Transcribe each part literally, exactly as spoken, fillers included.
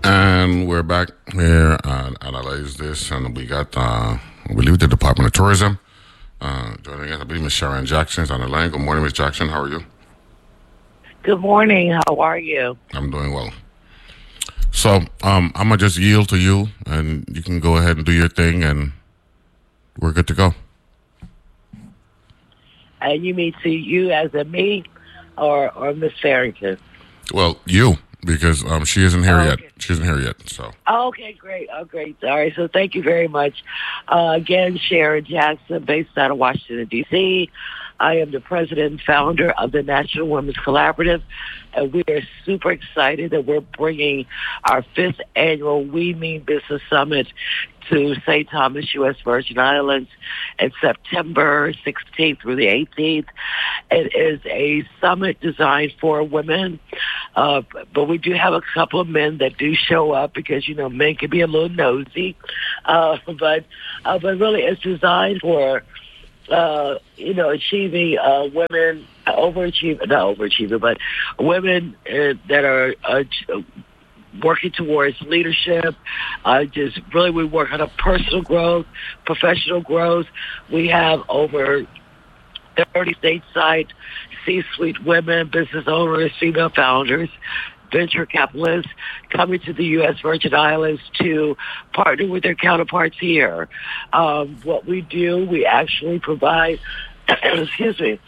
And we're back here uh, analyze this, and we got, uh, we leave the Department of Tourism. Uh, joining us, I believe Miz Sharon Jackson is on the line. Good morning, Miz Jackson. How are you? Good morning. How are you? I'm doing well. So um, I'm going to just yield to you, and you can go ahead and do your thing, and we're good to go. And you mean to you as a me or, or Miss Farrington? Well, you. Because um, she isn't here oh, yet. okay. She isn't here yet. So. Oh, okay, great. Oh, great. All right. So thank you very much. Uh, again, Sharon Jackson, based out of Washington, D C I am the president and founder of the National Women's Collaborative, and we are super excited that we're bringing our fifth annual We Mean Business Summit to Saint Thomas, U S Virgin Islands, in September sixteenth through the eighteenth. It is a summit designed for women, uh, but we do have a couple of men that do show up because, you know, men can be a little nosy. Uh, but, uh, but really it's designed for Uh, you know, achieving uh, women, uh, overachieving, not overachieving, but women uh, that are uh, working towards leadership. Uh, just really, we work on a personal growth, professional growth. We have over thirty stateside C-suite women, business owners, female founders, venture capitalists coming to the U S Virgin Islands to partner with their counterparts here. Um, what we do, we actually provide, excuse me,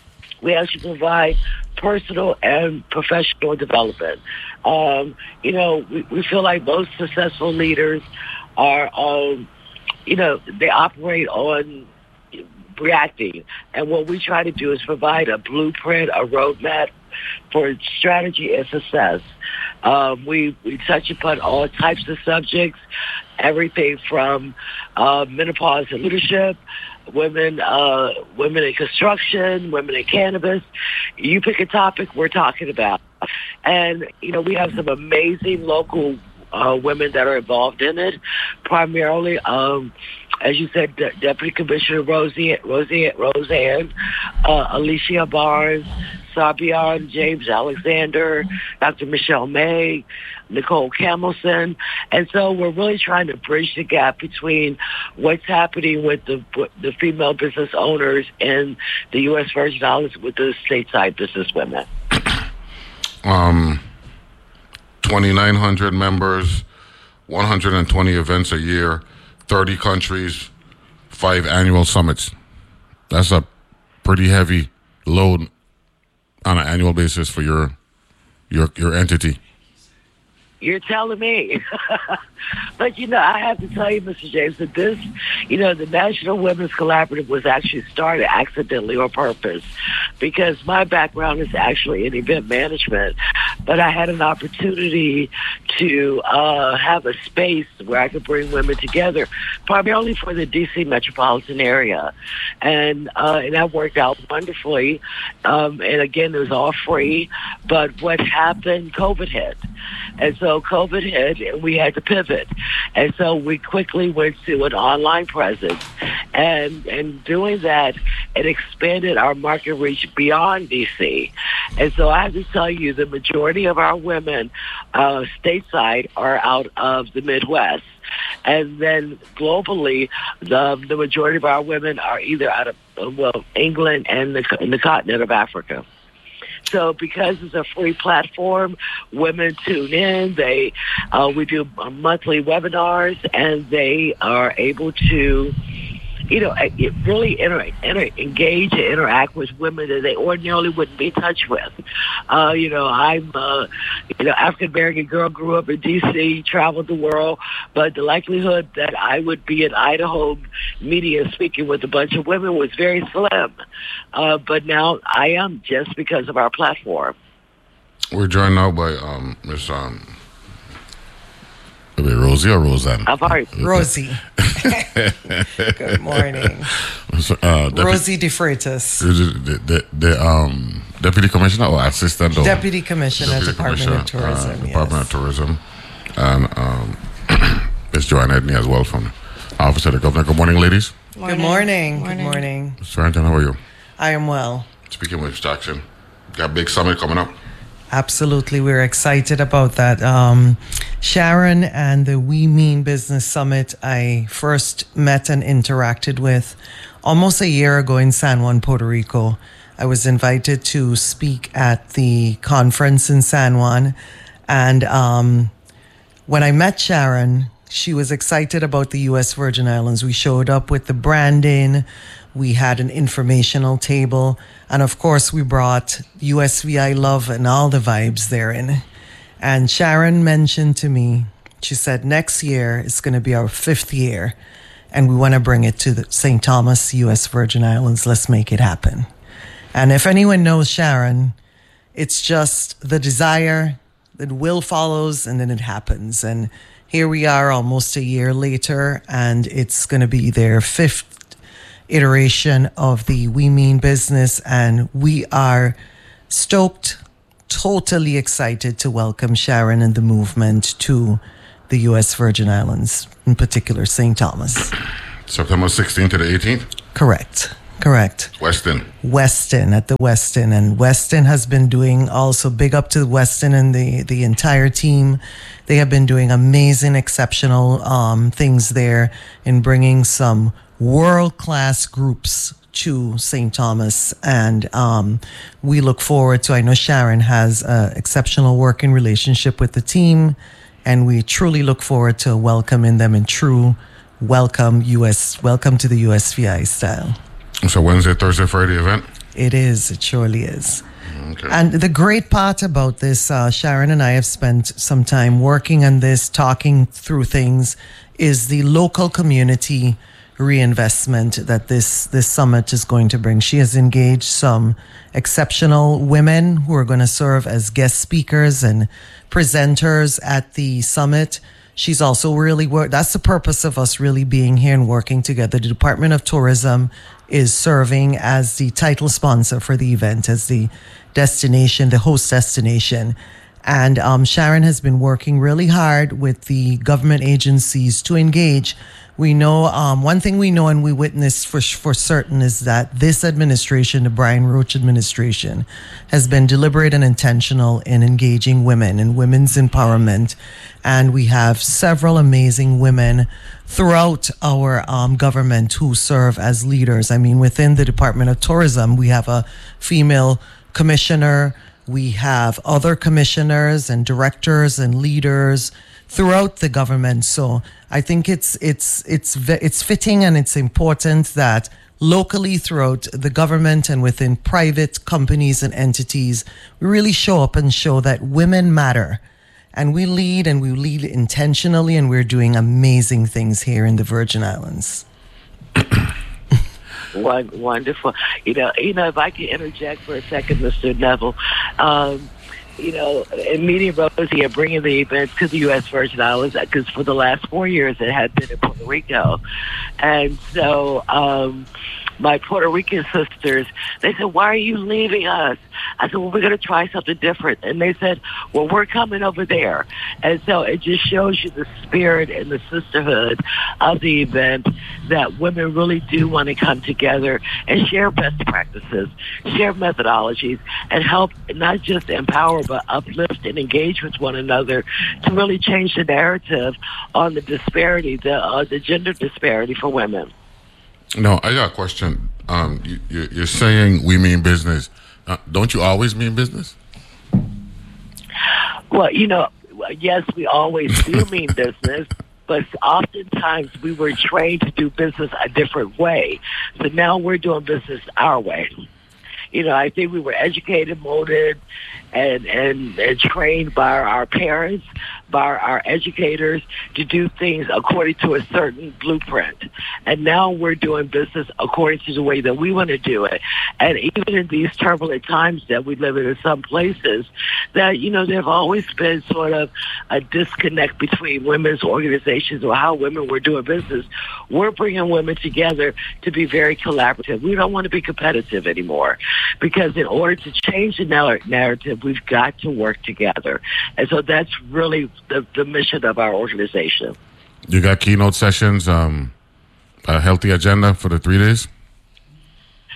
we actually provide personal and professional development. Um, you know, we, we feel like most successful leaders are, um, you know, they operate on reacting. And what we try to do is provide a blueprint, a roadmap for strategy and success. Um, we, we touch upon all types of subjects, everything from uh, menopause and leadership, women, uh, women in construction, women in cannabis. You pick a topic, we're talking about. And, you know, we have some amazing local uh, women that are involved in it, primarily, um, as you said, De- Deputy Commissioner Rosie, Rosie, Roseanne, uh, Alicia Barnes, Sabian, James Alexander, Doctor Michelle May, Nicole Camelson. And so we're really trying to bridge the gap between what's happening with the the female business owners in the U S Virgin Islands with the stateside business women. Um, twenty-nine hundred members, one hundred twenty events a year, thirty countries, five annual summits. That's a pretty heavy load on an annual basis for your your your entity. You're telling me. But, you know, I have to tell you, Mister James, that this, you know, the National Women's Collaborative was actually started accidentally or purpose, because my background is actually in event management. But I had an opportunity to uh, have a space where I could bring women together, primarily for the D C metropolitan area. And uh, and that worked out wonderfully. Um, and again, it was all free. But what happened, COVID hit. And so COVID hit, and we had to pivot. And so we quickly went to an online presence. And and doing that, it expanded our market reach beyond D C. And so I have to tell you, the majority of our women uh, stateside are out of the Midwest. And then globally, the the majority of our women are either out of, well, England and the, and the continent of Africa. So because it's a free platform, women tune in. They, uh, we do monthly webinars, and they are able to, you know, it really inter, inter, engage and interact with women that they ordinarily wouldn't be in touch with. Uh, you know, I'm, uh, you know, African-American girl, grew up in D C, traveled the world, but the likelihood that I would be in Idaho media speaking with a bunch of women was very slim. Uh, but now I am, just because of our platform. We're joined now by um, Miss um, Rosie or Roseanne? I'm sorry. Rosie. Good morning. Uh, Depu- Rosie DeFreitas. The, the, the um, Deputy Commissioner or Assistant? Or Deputy Commissioner, Deputy Department of Tourism. Uh, yes. Department of Tourism. And um, Miss Joanne Edney as well from Office of the Governor. Good morning, ladies. Morning. Good morning. Good morning. Miz Farrington, how are you? I am well. Speaking with Jackson, got a big summit coming up. Absolutely. We're excited about that. Um, Sharon and the We Mean Business Summit, I first met and interacted with almost a year ago in San Juan, Puerto Rico. I was invited to speak at the conference in San Juan. And um, when I met Sharon, she was excited about the U S Virgin Islands. We showed up with the branding. We had an informational table. And of course, we brought U S V I love and all the vibes therein. And Sharon mentioned to me, she said, next year is going to be our fifth year. And we want to bring it to the Saint Thomas, U S Virgin Islands. Let's make it happen. And if anyone knows Sharon, it's just the desire, the will follows, and then it happens. And here we are almost a year later, and it's going to be their fifth iteration of the We Mean Business. And we are stoked, totally excited to welcome Sharon and the movement to the U S Virgin Islands, in particular Saint Thomas. September sixteenth to the eighteenth? Correct. Correct. Westin. Westin, at the Westin. And Westin has been doing also big up to Westin and the, the entire team. They have been doing amazing, exceptional um, things there in bringing some world-class groups to Saint Thomas. And um, we look forward to, I know Sharon has an exceptional working relationship with the team, and we truly look forward to welcoming them in true welcome U S, welcome to the U S V I style. So Wednesday, Thursday, Friday event? It is. It surely is. Okay. And the great part about this, uh, Sharon and I have spent some time working on this, talking through things, is the local community reinvestment that this, this summit is going to bring. She has engaged some exceptional women who are going to serve as guest speakers and presenters at the summit. She's also really worked. That's the purpose of us really being here and working together. The Department of Tourism is serving as the title sponsor for the event, as the destination, the host destination. And um, Sharon has been working really hard with the government agencies to engage. We know, um, one thing we know and we witness for for certain is that this administration, the Brian Roach administration, has been deliberate and intentional in engaging women and women's empowerment. And we have several amazing women throughout our um, government who serve as leaders. I mean, within the Department of Tourism, we have a female commissioner. We have other commissioners and directors and leaders throughout the government. So I think it's it's it's it's fitting and it's important that locally throughout the government and within private companies and entities, we really show up and show that women matter. And we lead and we lead intentionally, and we're doing amazing things here in the Virgin Islands. Wonderful. You know, you know, if I could interject for a second, Mister Neville, um, you know, in meeting Rosie and bringing the event to the U S Virgin Islands, because for the last four years it had been in Puerto Rico. And so um, my Puerto Rican sisters, they said, why are you leaving us? I said, well, we're going to try something different. And they said, well, we're coming over there. And so it just shows you the spirit and the sisterhood of the event, that women really do want to come together and share best practices, share methodologies, and help not just empower, but uplift and engage with one another to really change the narrative on the disparity, the, uh, the gender disparity for women. No, I got a question. Um, you, you, you're saying we mean business. Uh, don't you always mean business? Well, you know, yes, we always do mean business, but oftentimes we were trained to do business a different way. So now we're doing business our way. You know, I think we were educated, molded, and, and, and trained by our parents, by our educators, to do things according to a certain blueprint. And now we're doing business according to the way that we want to do it. And even in these turbulent times that we live in in some places, that, you know, there have always been sort of a disconnect between women's organizations or how women were doing business. We're bringing women together to be very collaborative. We don't want to be competitive anymore, because in order to change the narrative, we've got to work together. And so that's really the, the mission of our organization. You got keynote sessions, um, a healthy agenda for the three days?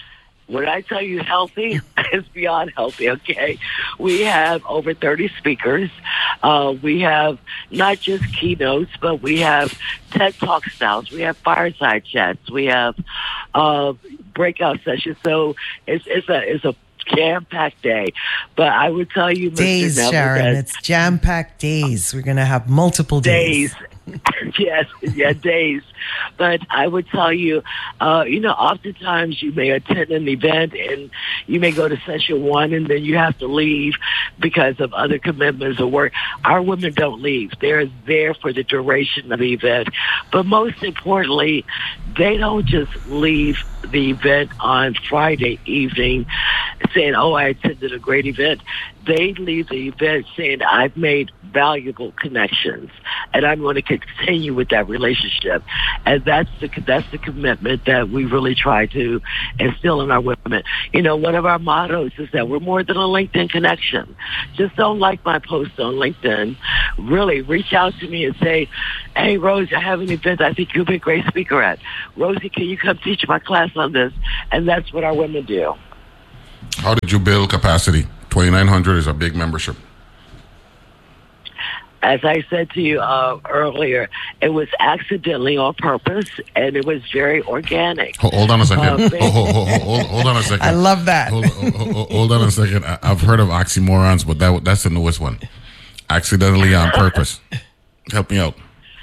When I tell you healthy, it's beyond healthy, okay? We have over thirty speakers. Uh, we have not just keynotes, but we have TED Talk styles. We have fireside chats. We have uh, breakout sessions. So it's, it's a it's a jam-packed day. But I would tell you, Mister Days, Neville, Sharon. that It's jam-packed days. We're going to have multiple days. days. Yes, yeah, days. But I would tell you, uh, you know, oftentimes you may attend an event and you may go to session one and then you have to leave because of other commitments or work. Our women don't leave. They're there for the duration of the event. But most importantly, they don't just leave the event on Friday evening saying, oh, I attended a great event. They leave the event saying, I've made valuable connections and I'm going to continue with that relationship. And that's the that's the commitment that we really try to instill in our women. You know, one of our mottos is that we're more than a LinkedIn connection. Just don't like my post on LinkedIn. Really, reach out to me and say, hey, Rose, I have an event I think you'll be a great speaker at. Rosie, can you come teach my class on this? And that's what our women do. How did you build capacity? twenty-nine hundred is a big membership. As I said to you uh, earlier, it was accidentally on purpose, and it was very organic. Hold, hold on a second. Uh, hold, hold, hold, hold, hold on a second. I love that. Hold, hold, hold on a second. I, I've heard of oxymorons, but that that's the newest one. Accidentally on purpose. Help me out.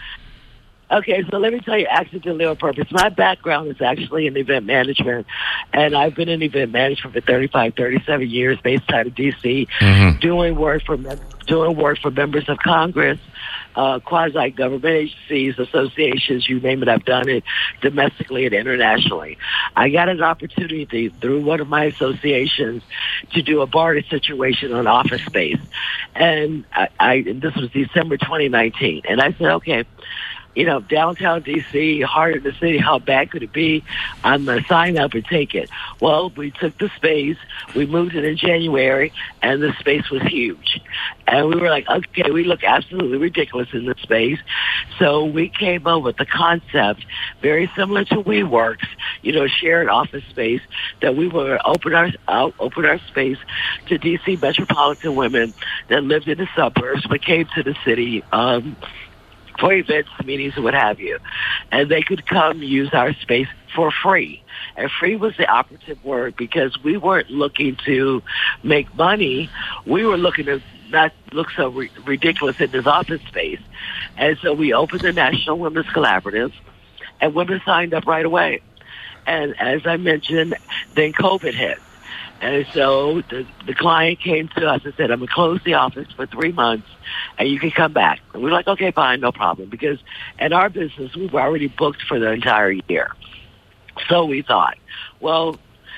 Okay, so let me tell you, accidentally on purpose. My background is actually in event management, and I've been in event management for thirty-five, thirty-seven years, based out of D C, mm-hmm. doing work for doing work for members of Congress, uh, quasi-government agencies, associations, you name it. I've done it domestically and internationally. I got an opportunity through one of my associations to do a barter situation on office space, and I, I and this was December twenty nineteen, and I said, okay. You know, downtown D C, heart of the city, how bad could it be? I'm going to sign up and take it. Well, we took the space. We moved it in January, and the space was huge. And we were like, okay, we look absolutely ridiculous in this space. So we came up with the concept, very similar to WeWorks, you know, shared office space, that we were open our uh, open our space to D C metropolitan women that lived in the suburbs but came to the city um for events, meetings, and what have you. And they could come use our space for free. And free was the operative word because we weren't looking to make money. We were looking to not look so re- ridiculous in this office space. And so we opened the National Women's Collaborative, and women signed up right away. And as I mentioned, then COVID hit. And so the, the client came to us and said, I'm going to close the office for three months and you can come back. And we're like, okay, fine, no problem. Because in our business, we were already booked for the entire year. So we thought, well,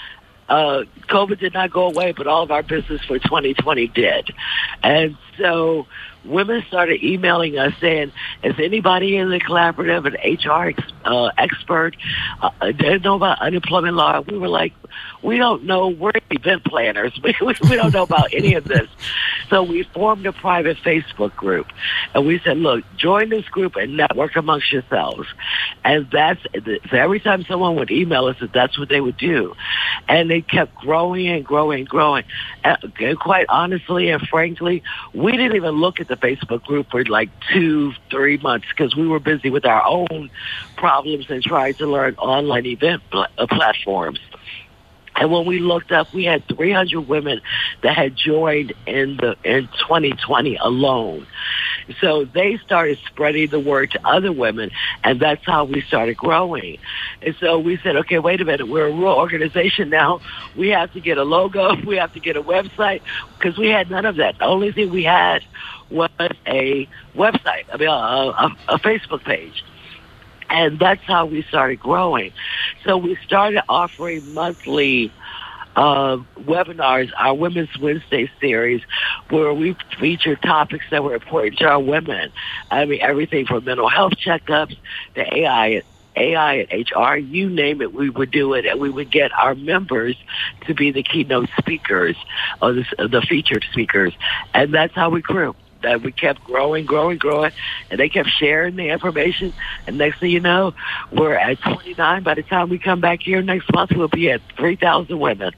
uh, COVID did not go away, but all of our business for twenty twenty did. And so women started emailing us saying, is anybody in the collaborative an H R ex- uh, expert? Uh, they know about unemployment law. We were like, we don't know. We're event planners. We, we, we don't know about any of this. So we formed a private Facebook group. And we said, look, join this group and network amongst yourselves. And that's, so every time someone would email us, that's what they would do. And they kept growing and growing and growing. And quite honestly and frankly, we didn't even look at the Facebook group for like two, three months because we were busy with our own problems and trying to learn online event pl- uh, platforms. And when we looked up, we had three hundred women that had joined in the in twenty twenty alone. So they started spreading the word to other women, and that's how we started growing. And so we said, okay, wait a minute, we're a real organization now. We have to get a logo. We have to get a website because we had none of that. The only thing we had was a website, I mean, a, a, a Facebook page. And that's how we started growing. So we started offering monthly uh, webinars, our Women's Wednesday series, where we feature topics that were important to our women. I mean, everything from mental health checkups to A I, A I and H R, you name it, we would do it, and we would get our members to be the keynote speakers or the, the featured speakers. And that's how we grew. that we kept growing, growing, growing, and they kept sharing the information. And next thing you know, we're at twenty-nine. By the time we come back here next month, we'll be at three thousand women.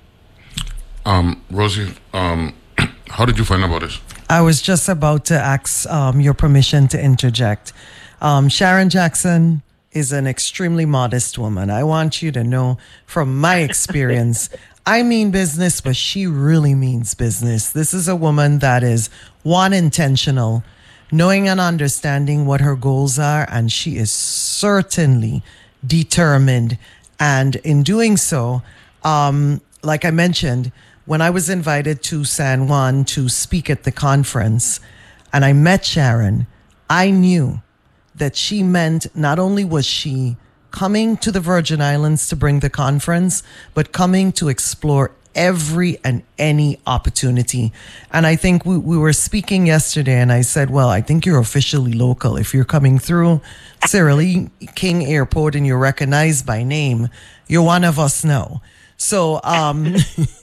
Um, Rosie, um, how did you find out about this? I was just about to ask um, your permission to interject. Um, Sharon Jackson is an extremely modest woman. I want you to know from my experience, I mean business, but she really means business. This is a woman that is, one, intentional, knowing and understanding what her goals are, and she is certainly determined. And in doing so, um, like I mentioned, when I was invited to San Juan to speak at the conference, and I met Sharon, I knew that she meant not only was she coming to the Virgin Islands to bring the conference, but coming to explore every and any opportunity. And I think we, we were speaking yesterday, and I said, well, I think you're officially local. If you're coming through Cyril E. King Airport and you're recognized by name, you're one of us now. So, um,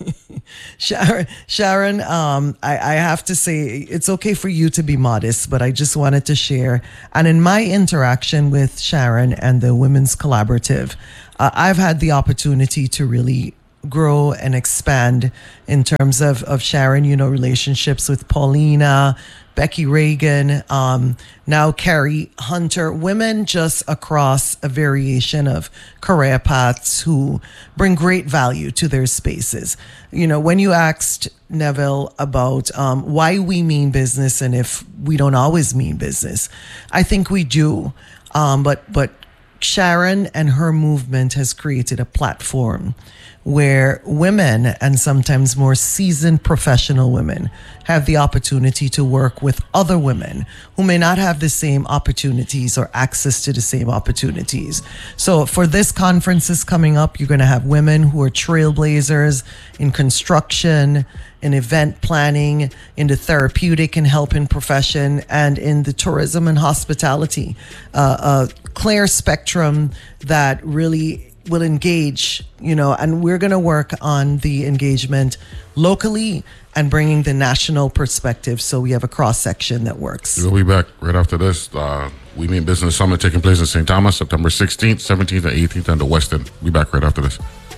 Sharon, Sharon um, I, I have to say, it's okay for you to be modest, but I just wanted to share. And in my interaction with Sharon and the Women's Collaborative, uh, I've had the opportunity to really grow and expand in terms of, of Sharon, you know, relationships with Paulina, Becky Reagan, um, now Carrie Hunter, women just across a variation of career paths who bring great value to their spaces. You know, when you asked Neville about um, why we mean business and if we don't always mean business, I think we do. Um, but, but Sharon and her movement has created a platform where women, and sometimes more seasoned professional women, have the opportunity to work with other women who may not have the same opportunities or access to the same opportunities. So for this conference is coming up, you're going to have women who are trailblazers in construction, in event planning, in the therapeutic and helping profession, and in the tourism and hospitality. Uh, a clear spectrum that really will engage, you know, and we're going to work on the engagement locally and bringing the national perspective so we have a cross-section that works. We'll be back right after this. Uh, We Mean Business Summit taking place in Saint Thomas, September sixteenth, seventeenth, and eighteenth, and the West End. Be back right after this.